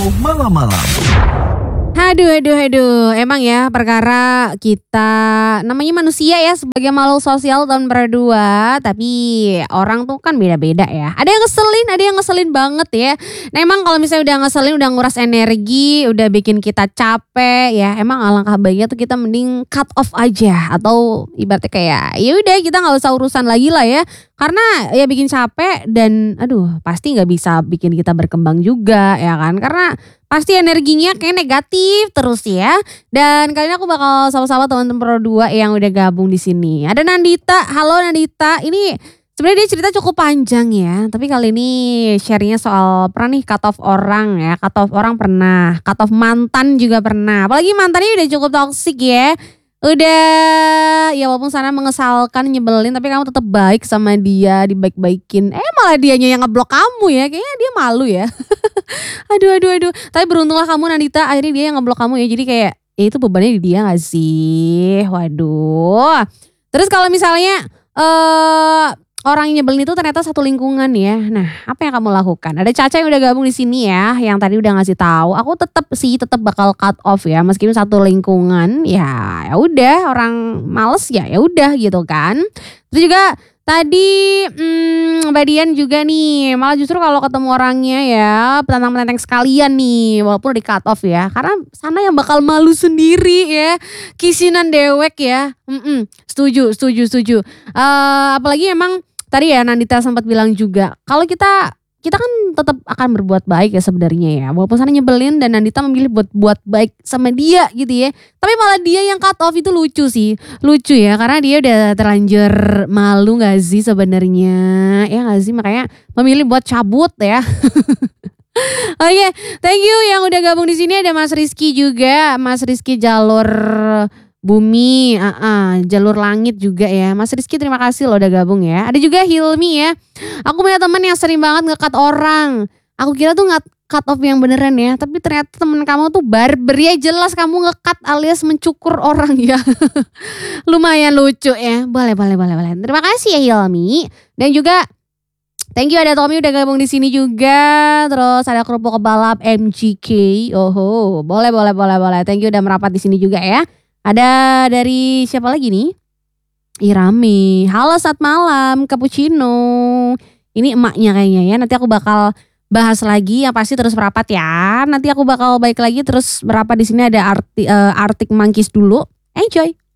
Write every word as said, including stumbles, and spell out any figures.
malam-malam. Aduh, aduh, aduh. Emang ya perkara kita namanya manusia ya sebagai makhluk sosial tahun berdua. Tapi orang tuh kan beda-beda ya. Ada yang ngeselin, ada yang ngeselin banget ya. Nah emang kalau misalnya udah ngeselin, udah nguras energi, udah bikin kita capek ya. Emang alangkah baiknya tuh kita mending cut off aja. Atau ibaratnya kayak ya udah kita gak usah urusan lagi lah ya. Karena ya bikin capek dan aduh pasti gak bisa bikin kita berkembang juga ya kan. Karena pasti energinya kayak negatif terus ya. Dan kali ini aku bakal sama-sama teman-teman Pro dua yang udah gabung di sini. Ada Nandita. Halo Nandita. Ini sebenarnya dia cerita cukup panjang ya. Tapi kali ini sharingnya soal pernah nih cut off orang ya. Cut off orang pernah. Cut off mantan juga pernah. Apalagi mantannya udah cukup toksik ya. Udah ya walaupun sana mengesalkan, nyebelin, tapi kamu tetap baik sama dia, dibaik-baikin. Eh malah dianya yang ngeblok kamu ya. Kayaknya dia malu ya. Aduh aduh aduh. Tapi beruntunglah kamu Nandita, akhirnya dia yang ngeblok kamu ya. Jadi kayak ya itu bebannya di dia gak sih? Waduh. Terus kalau misalnya eh orang yang nyebelin itu ternyata satu lingkungan ya. Nah, apa yang kamu lakukan? Ada Caca yang udah gabung di sini ya, yang tadi udah ngasih tahu. Aku tetap sih tetap bakal cut off ya, meskipun satu lingkungan. Ya, ya udah orang males ya, ya udah gitu kan. Terus juga tadi hmm, Mbak Dian juga nih, malah justru kalau ketemu orangnya ya petantang-petantang sekalian nih, walaupun di cut off ya, karena sana yang bakal malu sendiri ya, kisinan dewek ya. Mm-mm, setuju, setuju, setuju. Uh, apalagi emang tadi ya Nandita sempat bilang juga, kalau kita kita kan tetap akan berbuat baik ya sebenarnya ya. Walaupun sana nyebelin dan Nandita memilih buat buat baik sama dia gitu ya. Tapi malah dia yang cut off itu lucu sih. Lucu ya karena dia udah terlanjur malu gak sih sebenarnya. Ya gak sih, makanya memilih buat cabut ya. Oke, okay, thank you yang udah gabung di sini. Ada Mas Rizky juga, Mas Rizky jalur bumi, uh, uh, jalur langit juga ya. Mas Rizky terima kasih loh udah gabung ya. Ada juga Hilmi ya. Aku punya teman yang sering banget nge-cut orang. Aku kira tuh nggak cut off yang beneran ya. Tapi ternyata temen kamu tuh barber ya. Jelas kamu nge-cut alias mencukur orang ya. Lumayan lucu ya. Boleh, boleh, boleh, boleh. Terima kasih ya Hilmi. Dan juga thank you ada Tommy udah gabung di sini juga. Terus ada kerupuk kebalap M G K. Oho, boleh, boleh, boleh, boleh. Thank you udah merapat di sini juga ya. Ada dari siapa lagi nih? Irami. Halo saat malam, cappuccino. Ini emaknya kayaknya ya. Nanti aku bakal bahas lagi yang pasti terus merapat ya. Nanti aku bakal balik lagi terus merapat di sini ada arti, uh, Arctic Monkeys dulu. Enjoy.